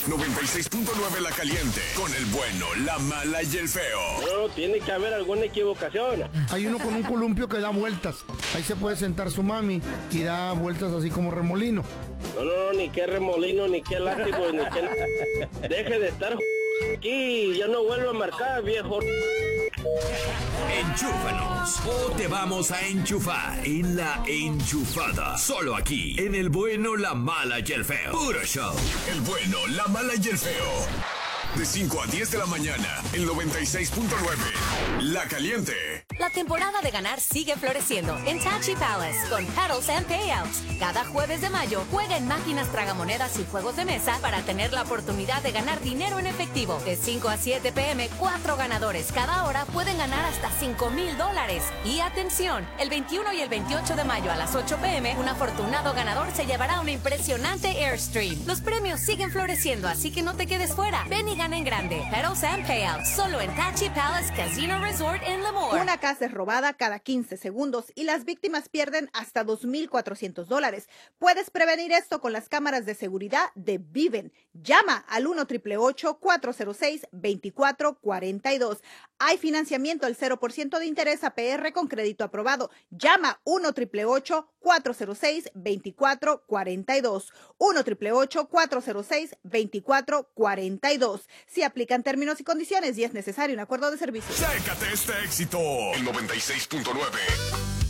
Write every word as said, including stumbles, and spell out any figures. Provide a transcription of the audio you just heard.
noventa y seis punto nueve La Caliente, con el bueno, la mala y el feo. No, tiene que haber alguna equivocación. Hay uno con un columpio que da vueltas. Ahí se puede sentar su mami y da vueltas así como remolino. No, no, no, ni qué remolino, ni qué látigo, ni qué... Deje de estar aquí, ya no vuelvo a marcar, viejo. Enchúfanos o te vamos a enchufar en La Enchufada. Solo aquí, en el bueno, la mala y el feo. Puro show. El bueno, la mala y el feo. De cinco a diez de la mañana, el noventa y seis punto nueve. La Caliente. La temporada de ganar sigue floreciendo en Tachi Palace con Pedals and Payouts. Cada jueves de mayo juega en máquinas tragamonedas y juegos de mesa para tener la oportunidad de ganar dinero en efectivo. De cinco a siete pe eme, cuatro ganadores cada hora pueden ganar hasta cinco mil dólares. Y atención, el veintiuno y el veintiocho de mayo a las ocho pe eme, un afortunado ganador se llevará una impresionante Airstream. Los premios siguen floreciendo, así que no te quedes fuera. Ven y gana en grande. Pedals and Payouts, solo en Tachi Palace Casino Resort en Lemoore. Una casa es robada cada quince segundos y las víctimas pierden hasta dos mil cuatrocientos dólares. Puedes prevenir esto con las cámaras de seguridad de Viven. Llama al uno, ocho ocho ocho, cuatro cero seis, dos cuatro cuatro dos. Hay financiamiento al cero por ciento de interés A P R con crédito aprobado. Llama uno, ocho ocho ocho, cuatro cero seis, dos cuatro cuatro dos. uno, ocho ocho ocho, cuatro cero seis, dos cuatro cuatro dos. Si aplican términos y condiciones y es necesario un acuerdo de servicio. Chécate este éxito. El noventa y seis punto nueve.